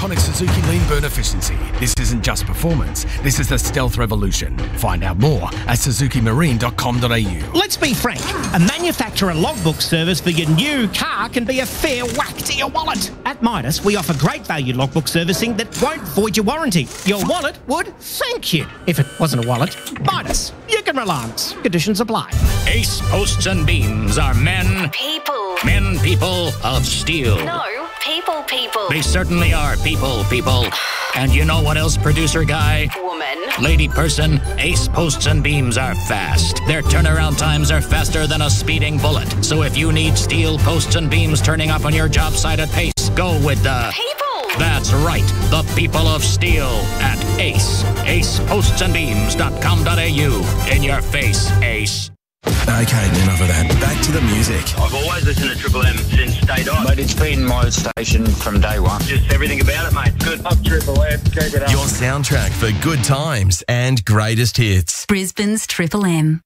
iconic Suzuki lean burn efficiency. This isn't just performance, this is the stealth revolution. Find out more at suzukimarine.com.au. Let's be frank, a manufacturer logbook service for your new car can be a fair whack to your wallet. At Midas, we offer great value logbook servicing that won't void your warranty. Your wallet would thank you. If it wasn't a wallet, Midas, you can rely on us. Conditions apply. Ace Posts and Beams are men. People. Men people of steel. No, people. They certainly are people. And you know what else, producer guy? Woman. Lady person, Ace Posts and Beams are fast. Their turnaround times are faster than a speeding bullet. So if you need steel posts and beams turning up on your job site at pace, go with the... People. That's right, the people of steel at Ace. AcePostsandBeams.com.au. In your face, Ace. Okay, enough of that. Back to the music. I've always listened to Triple M since day dot. Mate, it's been my station from day one. Just everything about it, mate. It's good. Up Triple M. Keep it up. Your soundtrack for good times and greatest hits. Brisbane's Triple M.